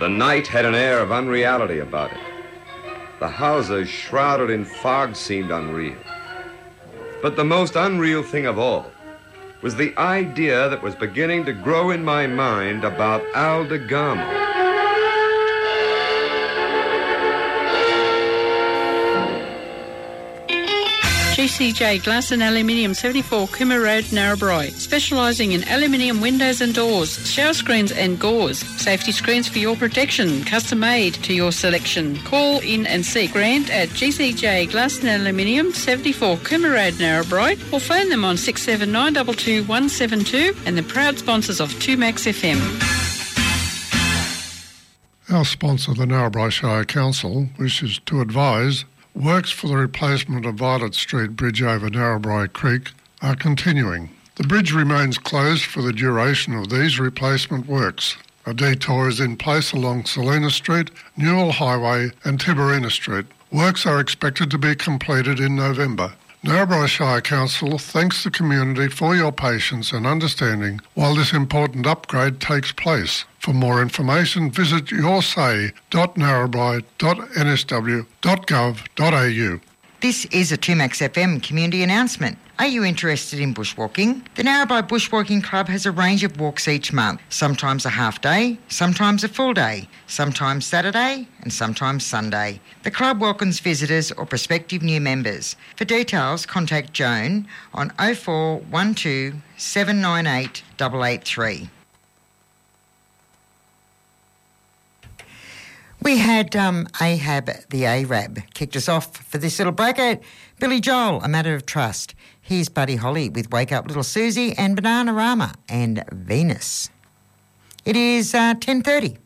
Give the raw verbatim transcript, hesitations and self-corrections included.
The night had an air of unreality about it. The houses shrouded in fog seemed unreal. But the most unreal thing of all was the idea that was beginning to grow in my mind about Aldegamo. G C J Glass and Aluminium, seventy-four Cooma Road, Narrabri, specialising in aluminium windows and doors, shower screens and gauze, safety screens for your protection, custom made to your selection. Call in and see Grant at G C J Glass and Aluminium, seventy-four Cooma Road, Narrabri, or phone them on six seven nine two two one seven two, and the proud sponsors of two Max F M. Our sponsor, the Narrabri Shire Council, wishes to advise works for the replacement of Violet Street Bridge over Narrabri Creek are continuing. The bridge remains closed for the duration of these replacement works. A detour is in place along Selina Street, Newell Highway and Tiberina Street. Works are expected to be completed in November. Narrabri Shire Council thanks the community for your patience and understanding while this important upgrade takes place. For more information, visit your say dot narrabri dot n s w dot gov dot a u. This is a two Max F M community announcement. Are you interested in bushwalking? The Narrabri Bushwalking Club has a range of walks each month, sometimes a half day, sometimes a full day, sometimes Saturday and sometimes Sunday. The club welcomes visitors or prospective new members. For details, contact Joan on oh four one two seven nine eight eight eight three. We had um, Ahab the Arab kicked us off for this little breakout. Billy Joel, A Matter of Trust. Here's Buddy Holly with Wake Up Little Susie and Bananarama and Venus. It is uh, ten thirty.